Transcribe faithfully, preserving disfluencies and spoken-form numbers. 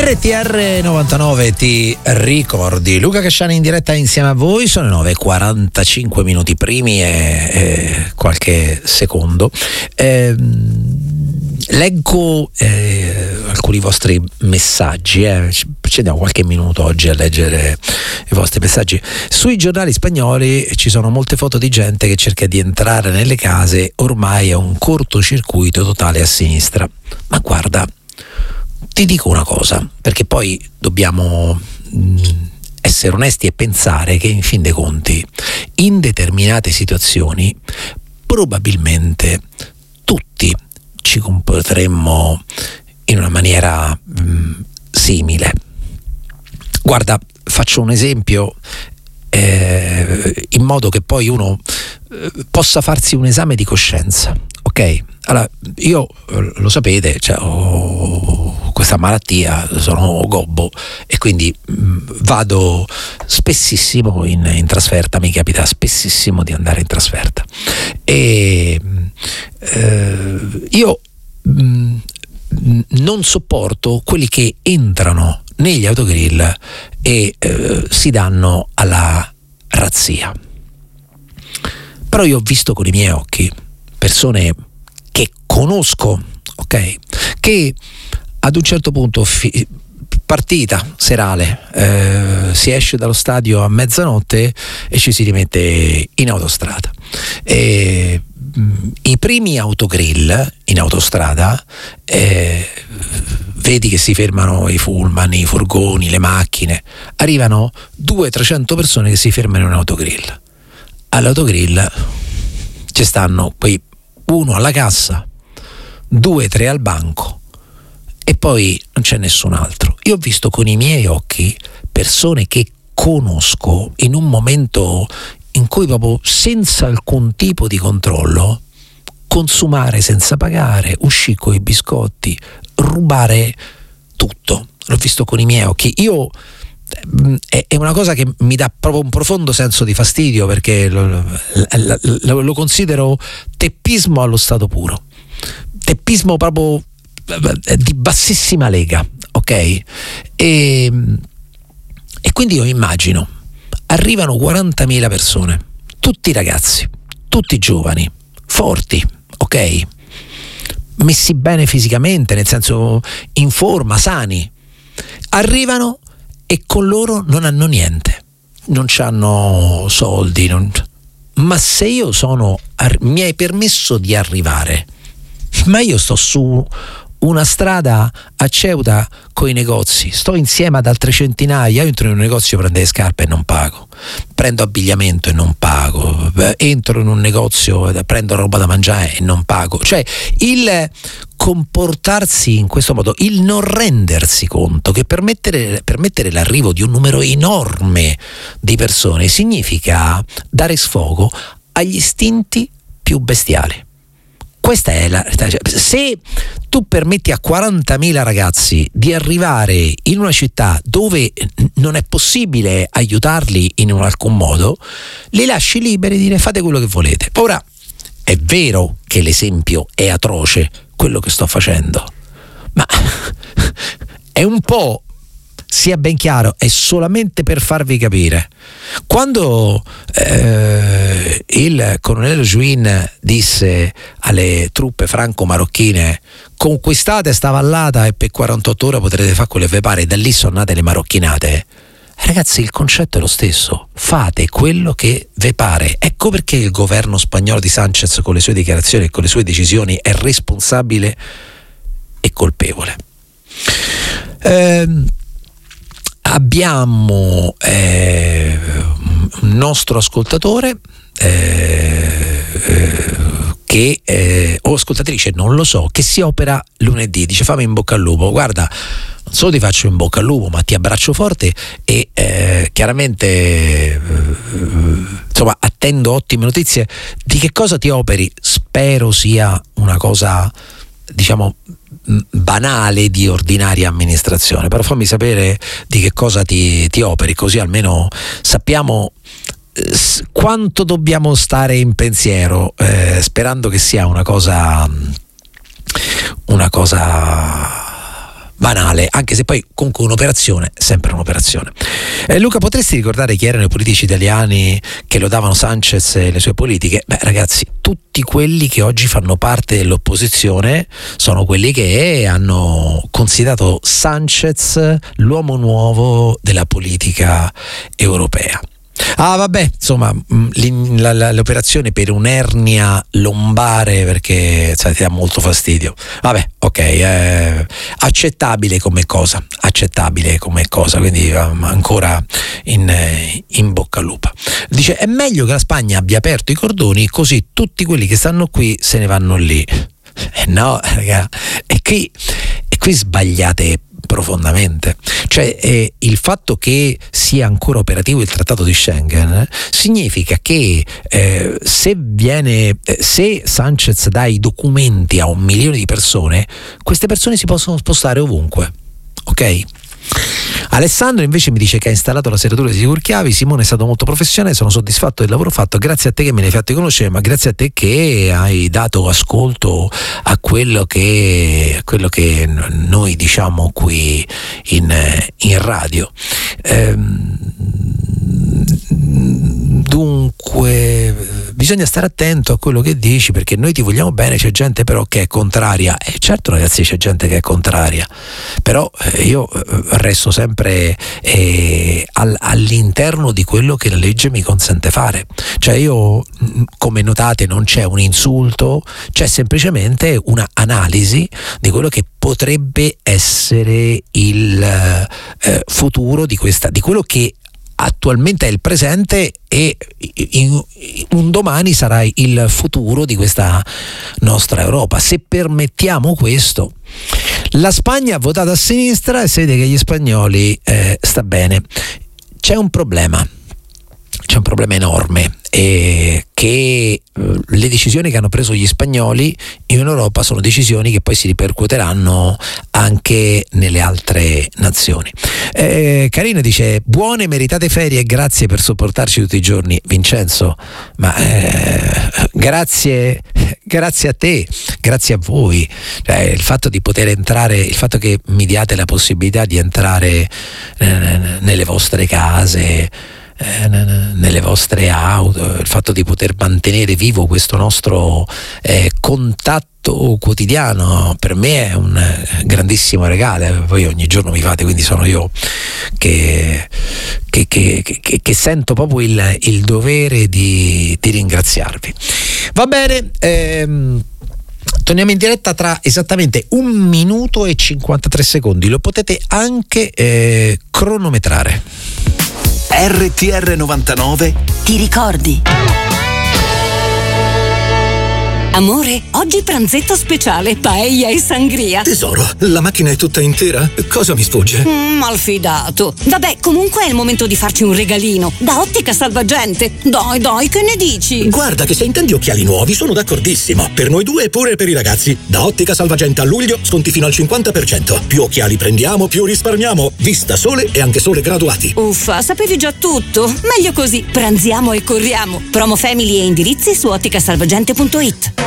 R T R novantanove ti ricordi. Luca Casciani in diretta insieme a voi. Sono le nove e quarantacinque minuti primi e, e qualche secondo. Eh, leggo eh, alcuni vostri messaggi. Eh. Ci diamo qualche minuto oggi a leggere i vostri messaggi. Sui giornali spagnoli ci sono molte foto di gente che cerca di entrare nelle case. Ormai è un cortocircuito totale a sinistra. Ma guarda, ti dico una cosa, perché poi dobbiamo mh, essere onesti e pensare che in fin dei conti in determinate situazioni probabilmente tutti ci comporteremmo in una maniera mh, simile. Guarda, faccio un esempio eh, in modo che poi uno eh, possa farsi un esame di coscienza, ok? Allora, io eh, lo sapete, cioè, ho questa malattia, sono gobbo e quindi mh, vado spessissimo in, in trasferta, mi capita spessissimo di andare in trasferta e eh, io mh, non sopporto quelli che entrano negli autogrill e eh, si danno alla razzia. Però io ho visto con i miei occhi persone che conosco, ok, che ad un certo punto fi- partita serale eh, si esce dallo stadio a mezzanotte e ci si rimette in autostrada. E i primi autogrill in autostrada eh, vedi che si fermano i pullman, i furgoni, le macchine, arrivano duecento trecento persone che si fermano in un autogrill. All'autogrill ci stanno quei uno alla cassa, due tre al banco e poi non c'è nessun altro. Io ho visto con i miei occhi persone che conosco in un momento in cui proprio senza alcun tipo di controllo consumare senza pagare, uscire con i biscotti, rubare tutto. L'ho visto con i miei occhi. Io è, è una cosa che mi dà proprio un profondo senso di fastidio, perché lo, lo, lo considero teppismo allo stato puro, teppismo proprio di bassissima lega, ok? E, e quindi io immagino arrivano quarantamila persone, tutti ragazzi, tutti giovani, forti, ok? Messi bene fisicamente, nel senso in forma, sani. Arrivano e con loro non hanno niente, non hanno soldi, non... ma se io sono, mi hai permesso di arrivare, ma io sto su una strada a Ceuta coi negozi, sto insieme ad altre centinaia, io entro in un negozio, prendo le scarpe e non pago, prendo abbigliamento e non pago, entro in un negozio e prendo roba da mangiare e non pago. Cioè il comportarsi in questo modo, il non rendersi conto che permettere, permettere l'arrivo di un numero enorme di persone significa dare sfogo agli istinti più bestiali. Questa è la, se tu permetti a quarantamila ragazzi di arrivare in una città dove non è possibile aiutarli in un alcun modo, li lasci liberi di dire fate quello che volete. Ora è vero che l'esempio è atroce, quello che sto facendo, ma è un po', sia ben chiaro, è solamente per farvi capire. Quando eh, il colonnello Juin disse alle truppe franco-marocchine conquistate sta vallata e per quarantotto ore potrete fare quello che vi pare, da lì sono nate le marocchinate, ragazzi, il concetto è lo stesso, fate quello che vi pare. Ecco perché il governo spagnolo di Sanchez con le sue dichiarazioni e con le sue decisioni è responsabile e colpevole. ehm Abbiamo eh, un nostro ascoltatore eh, eh, che eh, o ascoltatrice, non lo so, che si opera lunedì, dice fammi in bocca al lupo. Guarda, non solo ti faccio in bocca al lupo, ma ti abbraccio forte e eh, chiaramente eh, insomma attendo ottime notizie. Di che cosa ti operi? Spero sia una cosa, diciamo, banale di ordinaria amministrazione, però fammi sapere di che cosa ti, ti operi, così almeno sappiamo eh, quanto dobbiamo stare in pensiero, eh, sperando che sia una cosa una cosa banale, anche se poi comunque un'operazione è sempre un'operazione. Eh, Luca, potresti ricordare chi erano i politici italiani che lodavano Sanchez e le sue politiche? Beh ragazzi, tutti quelli che oggi fanno parte dell'opposizione sono quelli che hanno considerato Sanchez l'uomo nuovo della politica europea. Ah vabbè, insomma, la, la, l'operazione per un'ernia lombare, perché sai, ti dà molto fastidio. Vabbè, ok, eh, accettabile come cosa, accettabile come cosa, quindi um, ancora in, in bocca al lupo. Dice, è meglio che la Spagna abbia aperto i cordoni, così tutti quelli che stanno qui se ne vanno lì. Eh no, raga, e qui, e qui sbagliate profondamente. Cioè eh, il fatto che sia ancora operativo il trattato di Schengen eh, significa che eh, se viene eh, se Sanchez dà i documenti a un milione di persone, queste persone si possono spostare ovunque, ok? Alessandro invece mi dice che ha installato la serratura di sicurchiavi. Simone è stato molto professionale, sono soddisfatto del lavoro fatto, grazie a te che me ne hai fatto conoscere, ma grazie a te che hai dato ascolto a quello che, a quello che noi diciamo qui in, in radio. Ehm, dunque bisogna stare attento a quello che dici, perché noi ti vogliamo bene, c'è gente però che è contraria, e eh, certo ragazzi c'è gente che è contraria, però eh, io eh, resto sempre eh, al, all'interno di quello che la legge mi consente fare. Cioè io, come notate, non c'è un insulto, c'è semplicemente una analisi di quello che potrebbe essere il eh, futuro di questa, di quello che attualmente è il presente e in, in, un domani sarà il futuro di questa nostra Europa. Se permettiamo questo, la Spagna ha votato a sinistra e si vede che gli spagnoli eh, sta bene. C'è un problema, c'è un problema enorme, e che eh, le decisioni che hanno preso gli spagnoli in Europa sono decisioni che poi si ripercuoteranno anche nelle altre nazioni. eh, Carina dice, buone meritate ferie, grazie per sopportarci tutti i giorni. Vincenzo, ma eh, grazie grazie a te, grazie a voi. Cioè, il fatto di poter entrare, il fatto che mi diate la possibilità di entrare eh, nelle vostre case, nelle vostre auto, il fatto di poter mantenere vivo questo nostro eh, contatto quotidiano, per me è un grandissimo regalo. Poi ogni giorno mi fate, quindi sono io che, che, che, che, che sento proprio il, il dovere di, di ringraziarvi. Va bene, ehm, torniamo in diretta tra esattamente un minuto e cinquantatré secondi, lo potete anche eh, cronometrare. R T R novantanove ti ricordi? Amore, oggi pranzetto speciale, paella e sangria. Tesoro, la macchina è tutta intera? Cosa mi sfugge? Mm, malfidato. Vabbè, comunque è il momento di farci un regalino. Da Ottica Salvagente. Dai, dai, che ne dici? Guarda che se intendi occhiali nuovi sono d'accordissimo. Per noi due e pure per i ragazzi. Da Ottica Salvagente a luglio sconti fino al cinquanta per cento. Più occhiali prendiamo, più risparmiamo. Vista sole e anche sole graduati. Uffa, sapevi già tutto? Meglio così. Pranziamo e corriamo. Promo Family e indirizzi su ottica salvagente punto it.